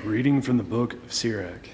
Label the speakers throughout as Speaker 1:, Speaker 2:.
Speaker 1: Reading from the book of Sirach.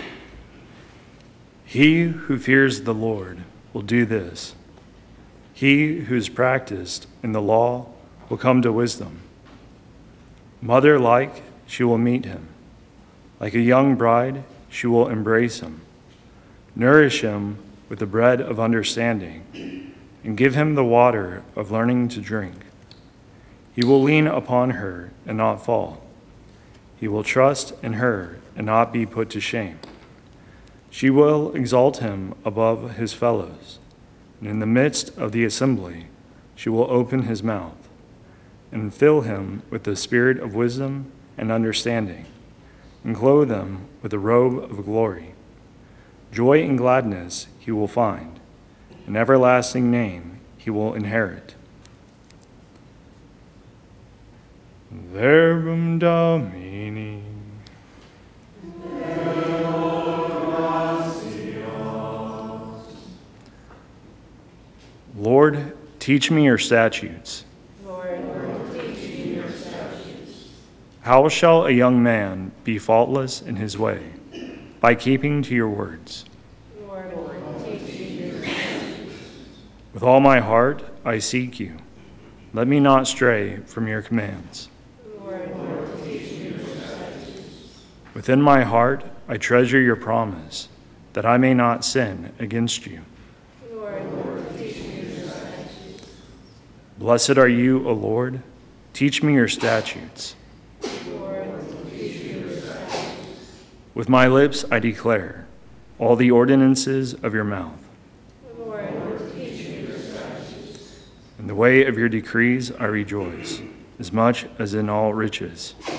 Speaker 1: He who fears the Lord will do this. He who is practiced in the law will come to wisdom. Mother-like, she will meet him. Like a young bride, she will embrace him. Nourish him with the bread of understanding, and give him the water of learning to drink. He will lean upon her and not fall. He will trust in her and not be put to shame. She will exalt him above his fellows, and in the midst of the assembly she will open his mouth and fill him with the spirit of wisdom and understanding, and clothe him with a robe of glory. Joy and gladness he will find, an everlasting name he will inherit. Verbum Domini. Lord, teach me your statutes.
Speaker 2: Lord, teach me your statutes.
Speaker 1: How shall a young man be faultless in his way? By keeping to your words.
Speaker 2: Lord, teach me your statutes.
Speaker 1: With all my heart I seek you. Let me not stray from your commands.
Speaker 2: Lord, teach me your statutes.
Speaker 1: Within my heart I treasure your promise, that I may not sin against you.
Speaker 2: Lord, teach me your statutes.
Speaker 1: Blessed are you, O Lord. Teach me your statutes.
Speaker 2: Lord, teach me your statutes.
Speaker 1: With my lips I declare all the ordinances of your mouth.
Speaker 2: Lord, teach me your statutes.
Speaker 1: In the way of your decrees I rejoice, as much as in all riches.